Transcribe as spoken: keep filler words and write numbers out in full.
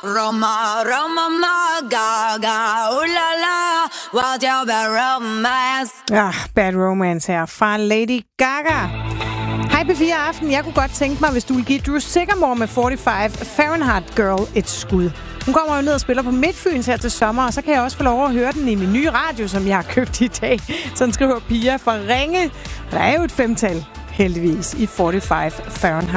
Roma, Roma, ma, ga, ga, uh, la, la, what's your bad romance? Ja, Bad Romance her fra Lady Gaga. Hej P fire Aften. Jeg kunne godt tænke mig, hvis du vil give Drew Sigamore med femogfyrre Fahrenheit Girl et skud. Hun kommer jo ned og spiller på Midtfyns her til sommer, og så kan jeg også få lov at høre den i min nye radio, som jeg har købt i dag. Sådan skriver Pia fra Ringe. Der er jo et femtal, heldigvis, i femogfyrre Fahrenheit.